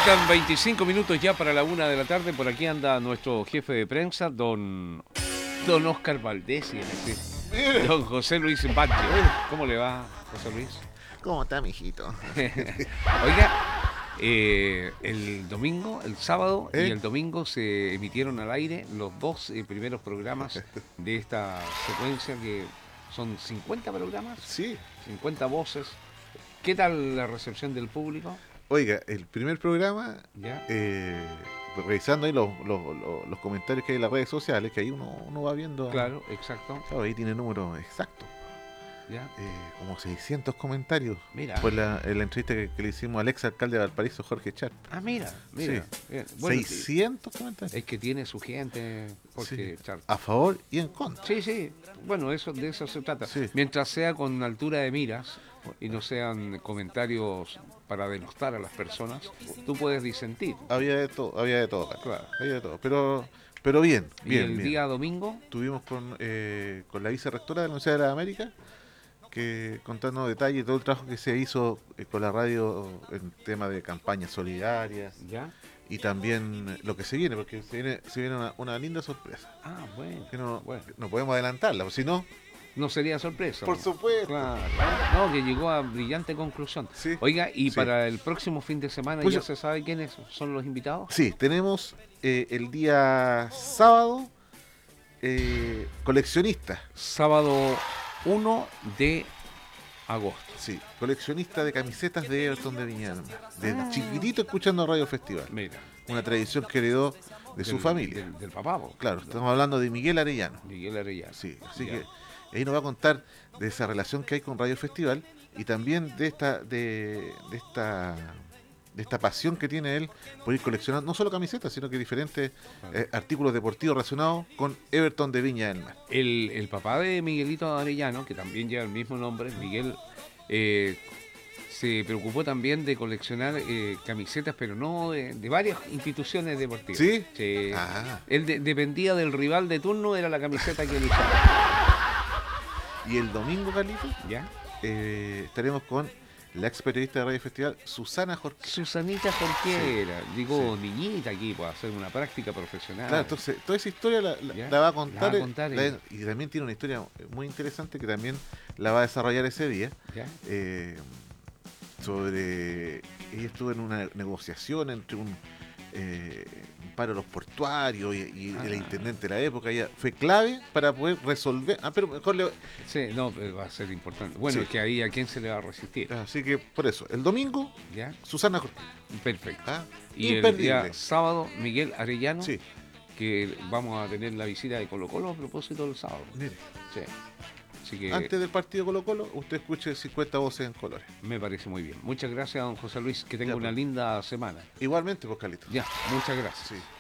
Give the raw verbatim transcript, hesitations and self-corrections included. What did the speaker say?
Faltan veinticinco minutos ya para la una de la tarde. Por aquí anda nuestro jefe de prensa, don, don Oscar Valdés, y decir, don José Luis Bache. ¿Cómo le va, José Luis? ¿Cómo está, mijito? Oiga, eh, el domingo, el sábado ¿Eh? y el domingo se emitieron al aire los dos eh, primeros programas de esta secuencia, que son cincuenta programas, Sí. cincuenta voces. ¿Qué tal la recepción del público? Oiga, el primer programa, ¿Ya? eh, revisando ahí los, los, los, los comentarios que hay en las redes sociales, que ahí uno, uno va viendo. Claro, exacto. Claro, ahí tiene el número exacto. ¿Ya? Eh, como seiscientos comentarios. Mira. Fue la, en la entrevista que, que le hicimos al ex alcalde de Valparaíso, Jorge Char. Ah, mira, mira. Sí. Bien. Bueno, seiscientos comentarios. es que tiene su gente, porque Sí. Char- A favor y en contra. Sí, sí. Bueno, eso de eso se trata. Sí. Mientras sea con altura de miras y no sean comentarios para denostar a las personas, tú puedes disentir. Había de todo, había de todo. Carlos. Claro. Había de todo. Pero, pero bien, bien. y el bien. día domingo, Estuvimos con, eh, con la vicerrectora de la Universidad de las Américas, que contando detalles de todo el trabajo que se hizo eh, con la radio en tema de campañas solidarias ¿ya? y también lo que se viene, porque se viene, se viene una, una linda sorpresa. Ah, bueno. Que no, bueno. no podemos adelantarla, porque si no, No sería sorpresa. por ¿no? supuesto. Claro. No, que llegó a brillante conclusión. Sí. Oiga, y Sí. para el próximo fin de semana, Pues ¿ya yo- se sabe quiénes son los invitados? Sí, tenemos eh, el día sábado eh, coleccionista. Sábado uno de agosto. Sí, coleccionista de camisetas de Everton de Viña del Mar. Desde Ah. chiquitito escuchando Radio Festival. Mira. Una tradición que heredó de su del- familia. Del, del papá, po. Claro, estamos hablando de Miguel Arellano. Miguel Arellano. Sí, así Ya. que ahí nos va a contar de esa relación que hay con Radio Festival y también de esta de, de esta de esta pasión que tiene él por ir coleccionando no solo camisetas, sino que diferentes Claro. eh, artículos deportivos relacionados con Everton de Viña del Mar. El, el papá de Miguelito Arellano, que también lleva el mismo nombre, Miguel, eh, se preocupó también de coleccionar eh, camisetas, pero no de, de varias instituciones deportivas. ¿Sí? Sí. Ah, Él de- dependía del rival de turno, era la camiseta que él usaba. y el domingo, Carlito, ¿Ya? eh, estaremos con la ex periodista de Radio Festival, Susana Jorge. Susanita Jorquera, digo, niñita aquí, para hacer una práctica profesional. Claro, entonces toda esa historia la, la- Ya, la va a la contar, va a eh, contar la- ella. y también tiene una historia muy interesante que también la va a desarrollar ese día. ¿Ya? eh, sobre ella estuvo en una negociación entre un, eh, un paro de los portuarios y, y Ah. el intendente de la época. Ella fue clave para poder resolver. Ah, pero mejor le. Sí, no, pero va a ser importante. Bueno, Sí. es que ahí a quién se le va a resistir. Así que por eso, el domingo, ¿Ya? Susana Jorge. Perfecto. ¿Ah? Y el Imperdible. día sábado, Miguel Arellano, Sí, que vamos a tener la visita de Colo Colo a propósito del sábado. mire. Sí. Así que Antes del partido Colo Colo, usted escuche cincuenta voces en colores. me parece muy bien. Muchas gracias, don José Luis. Que tenga Ya, una pues. linda semana. Igualmente, pues, Carlito. Ya, muchas gracias. Sí.